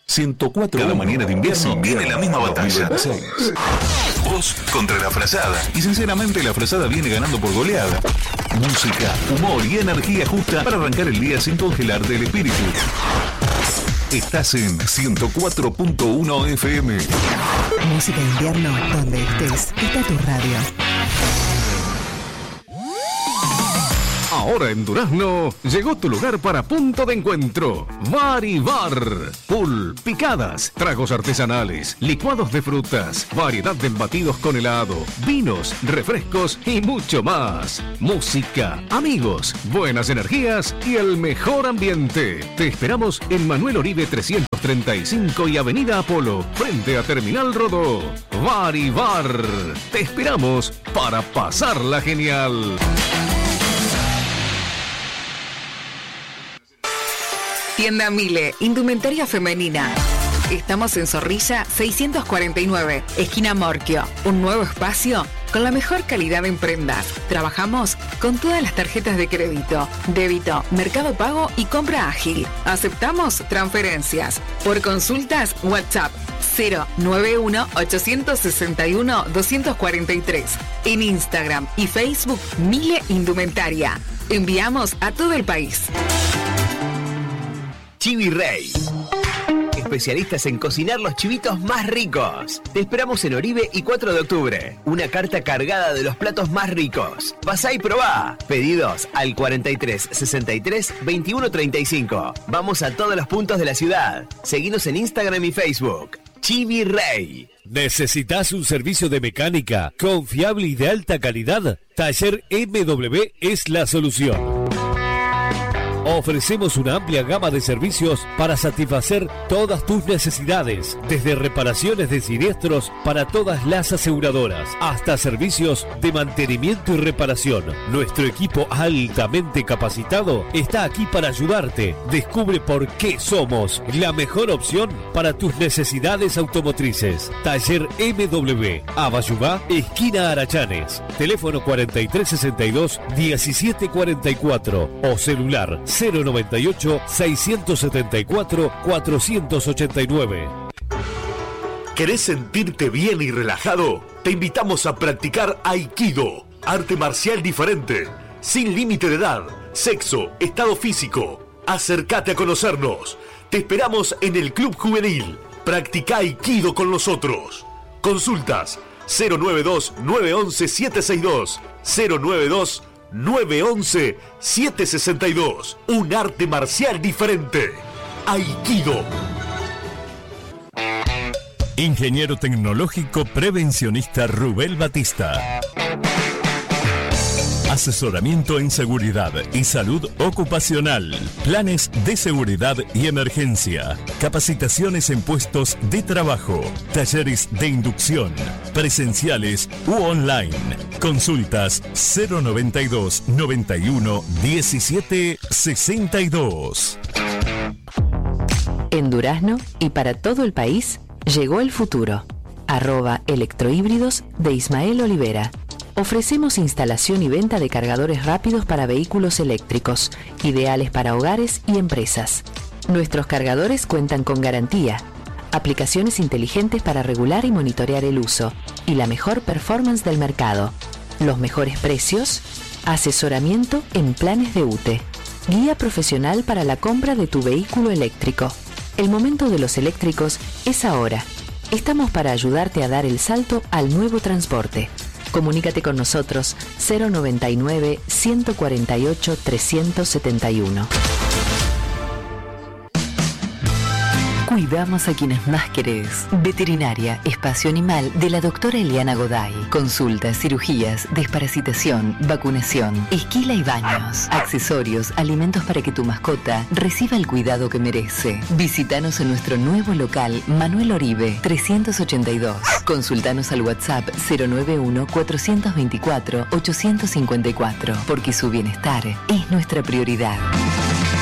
104. Cada mañana de invierno viene la misma batalla. Vos contra la frazada. Y sinceramente la frazada viene ganando por goleada. Música, humor y energía justa para arrancar el día sin congelarte el espíritu. Estás en 104.1 FM. Música de invierno, donde estés, está tu radio. Ahora en Durazno llegó tu lugar para punto de encuentro. Bar y Bar. Pool, picadas, tragos artesanales, licuados de frutas, variedad de embatidos con helado, vinos, refrescos y mucho más. Música, amigos, buenas energías y el mejor ambiente. Te esperamos en Manuel Oribe 335 y Avenida Apolo, frente a Terminal Rodó. Bar y Bar. Te esperamos para pasarla genial. Tienda Mile, indumentaria femenina. Estamos en Zorrilla 649, esquina Morquio. Un nuevo espacio con la mejor calidad en prendas. Trabajamos con todas las tarjetas de crédito, débito, Mercado Pago y compra ágil. Aceptamos transferencias. Por consultas, WhatsApp 091-861-243. En Instagram y Facebook, Mile Indumentaria. Enviamos a todo el país. Chivi Rey. Especialistas en cocinar los chivitos más ricos. Te esperamos en Oribe y 4 de octubre. Una carta cargada de los platos más ricos. Pasá y probá. Pedidos al 43 63 21 35. Vamos a todos los puntos de la ciudad. Seguinos en Instagram y Facebook. Chivi Rey. ¿Necesitas un servicio de mecánica confiable y de alta calidad? Taller MW es la solución. Ofrecemos una amplia gama de servicios para satisfacer todas tus necesidades, desde reparaciones de siniestros para todas las aseguradoras, hasta servicios de mantenimiento y reparación. Nuestro equipo altamente capacitado está aquí para ayudarte. Descubre por qué somos la mejor opción para tus necesidades automotrices. Taller MW, Abayubá, esquina Arachanes. Teléfono 4362-1744 o celular 098-674-489. ¿Querés sentirte bien y relajado? Te invitamos a practicar Aikido, arte marcial diferente, sin límite de edad, sexo, estado físico. Acércate a conocernos. Te esperamos en el Club Juvenil. Practica Aikido con nosotros. Consultas 092-911-762, 092-911-762. Un arte marcial diferente. Aikido. Ingeniero tecnológico prevencionista Rubel Batista. Asesoramiento en seguridad y salud ocupacional. Planes de seguridad y emergencia. Capacitaciones en puestos de trabajo. Talleres de inducción. Presenciales u online. Consultas 092 91 17 62. En Durazno y para todo el país, llegó el futuro. @electrohíbridos de Ismael Olivera. Ofrecemos instalación y venta de cargadores rápidos para vehículos eléctricos, ideales para hogares y empresas. Nuestros cargadores cuentan con garantía, aplicaciones inteligentes para regular y monitorear el uso, y la mejor performance del mercado. Los mejores precios, asesoramiento en planes de UTE, guía profesional para la compra de tu vehículo eléctrico. El momento de los eléctricos es ahora. Estamos para ayudarte a dar el salto al nuevo transporte. Comunícate con nosotros 099 148 371. Cuidamos a quienes más querés. Veterinaria, Espacio Animal de la doctora Eliana Goday. Consultas, cirugías, desparasitación, vacunación, esquila y baños. Accesorios, alimentos para que tu mascota reciba el cuidado que merece. Visítanos en nuestro nuevo local, Manuel Oribe, 382. Consultanos al WhatsApp 091 424 854, porque su bienestar es nuestra prioridad.